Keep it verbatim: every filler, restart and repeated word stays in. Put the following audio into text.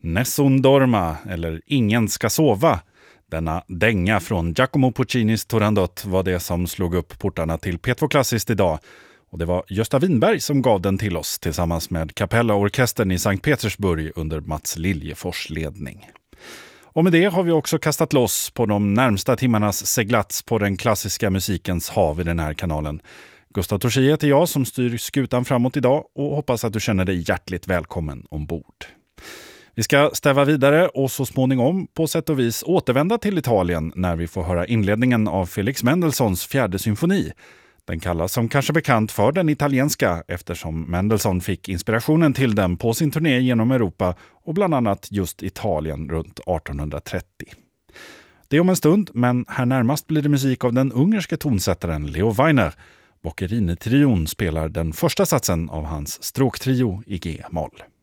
Nessun dorma, eller Ingen ska sova. Denna dänga från Giacomo Puccinis Turandot var det som slog upp portarna till P två Klassiskt idag. Och det var Gösta Winberg som gav den till oss tillsammans med Kapella-orkestern i Sankt Petersburg under Mats Liljefors ledning. Och med det har vi också kastat loss på de närmsta timmarnas seglats på den klassiska musikens hav i den här kanalen. Gustav Torsi heter jag som styr skutan framåt idag och hoppas att du känner dig hjärtligt välkommen ombord. Vi ska stäva vidare och så småningom på sätt och vis återvända till Italien när vi får höra inledningen av Felix Mendelssohns fjärde symfoni. Den kallas som kanske bekant för den italienska eftersom Mendelssohn fick inspirationen till den på sin turné genom Europa och bland annat just Italien runt artonhundratrettio. Det är om en stund, men här närmast blir det musik av den ungerske tonsättaren Leo Weiner. Boccherini-trion spelar den första satsen av hans stråktrio i G-moll.